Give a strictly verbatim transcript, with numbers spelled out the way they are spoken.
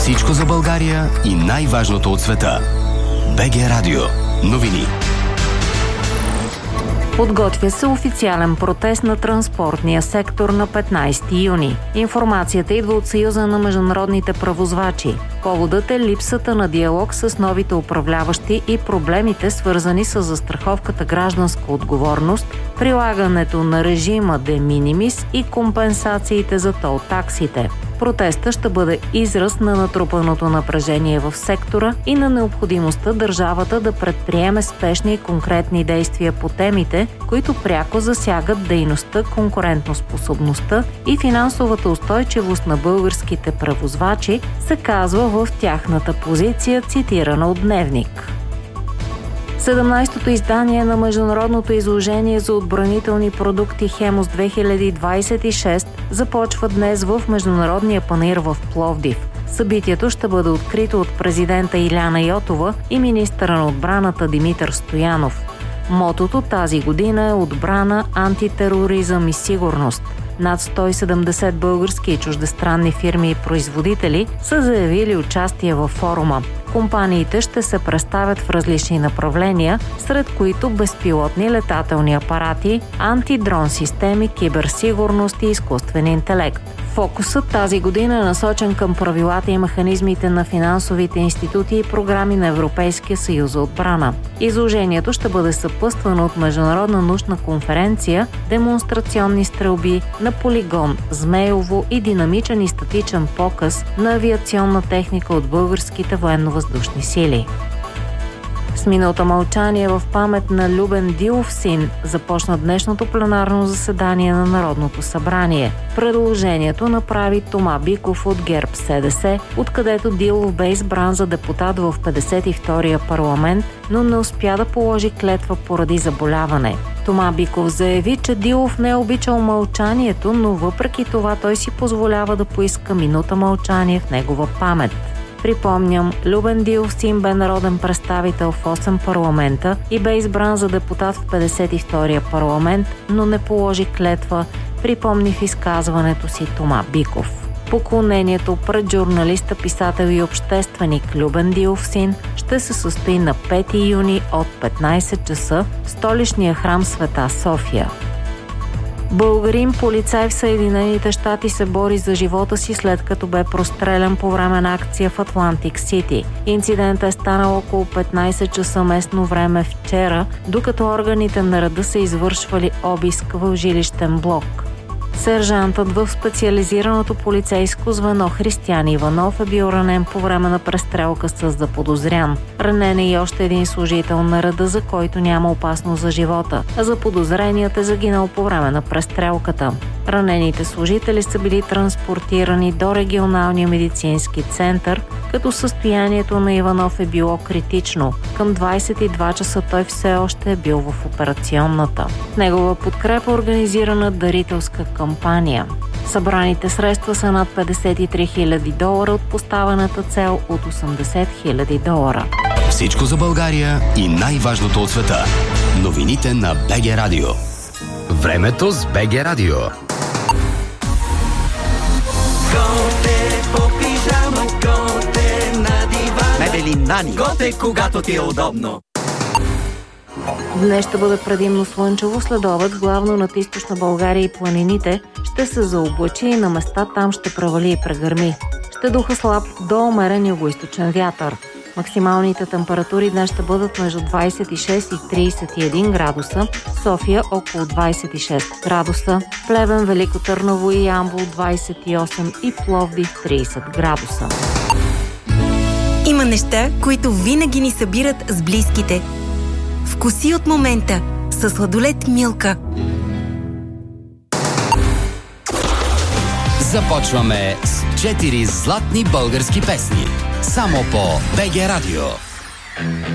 Всичко за България и най-важното от света. БГ Радио. Новини. Подготвя се официален протест на транспортния сектор на петнайсети юни. Информацията идва от Съюза на международните превозвачи. Поводът е липсата на диалог с новите управляващи и проблемите, свързани с застраховката гражданска отговорност, прилагането на режима de minimis и компенсациите за тол таксите. Протестът ще бъде израз на натрупаното напрежение в сектора и на необходимостта държавата да предприеме спешни и конкретни действия по темите, които пряко засягат дейността, конкурентоспособността и финансовата устойчивост на българските превозвачи, се казва в тяхната позиция, цитирана от Дневник. седемнайсетото издание на международното изложение за отбранителни продукти Хемус две хиляди двайсет и шеста започва днес в Международния панаир в Пловдив. Събитието ще бъде открито от президента Иляна Йотова и министъра на отбраната Димитър Стоянов. Мотото тази година е отбрана, антитероризъм и сигурност. Над сто и седемдесет български и чуждестранни фирми и производители са заявили участие във форума. Компаниите ще се представят в различни направления, сред които безпилотни летателни апарати, антидрон системи, киберсигурност и изкуствен интелект. Фокусът тази година е насочен към правилата и механизмите на финансовите институти и програми на Европейския съюз за отбрана. Изложението ще бъде съпътствано от международна научна конференция, демонстрационни стрелби на полигон Змейово и динамичен и статичен показ на авиационна техника от българските военно-въздушни сили. С минута мълчание в памет на Любен Дилов син започна днешното пленарно заседание на Народното събрание. Предложението направи Тома Биков от ГЕРБ СДС, откъдето Дилов бе избран за депутат в петдесет и втория парламент, но не успя да положи клетва поради заболяване. Тома Биков заяви, че Дилов не е обичал мълчанието, но въпреки това той си позволява да поиска минута мълчание в негова памет. Припомням, Любен Дилов син бе народен представител в осем парламента и бе избран за депутат в петдесет и втория парламент, но не положи клетва, припомни в изказването си Тома Биков. Поклонението пред журналиста, писател и общественик Любен Дилов син ще се състои на пети юни от петнайсет часа в столичния храм Света София. Българин полицай в Съединените щати се бори за живота си, след като бе прострелян по време на акция в Атлантик Сити. Инцидентът е станал около петнайсет часа местно време вчера, докато органите на реда са извършвали обиск в жилищен блок. Сержантът в специализираното полицейско звено Християн Иванов е бил ранен по време на престрелка с заподозрян. Ранен е и още един служител на реда, за който няма опасност за живота, а заподозреният е загинал по време на престрелката. Ранените служители са били транспортирани до регионалния медицински център, като състоянието на Иванов е било критично. Към двайсет и два часа той все още е бил в операционната. Негова подкрепа е организирана дарителска кампания. Събраните средства са над петдесет и три хиляди долара от поставената цел от осемдесет хиляди долара. Всичко за България и най-важното от света. Новините на БГ Радио. Времето с БГ Радио. Мебели Нани. Готе, когато ти е удобно. Днес ще бъде предимно слънчево, следобед, главно над източна България и планините ще се заоблачи и на места там ще провали и прегърми. Ще духа слаб до умерен югоизточен вятър. Максималните температури днес ще бъдат между двайсет и шест и трийсет и един градуса, София около двайсет и шест градуса, Плевен, Велико Търново и Ямбол двайсет и осем и Пловдив трийсет градуса. Има неща, които винаги ни събират с близките. Вкуси от момента със сладолед Милка. Започваме с четири златни български песни. Само по БГ Радио.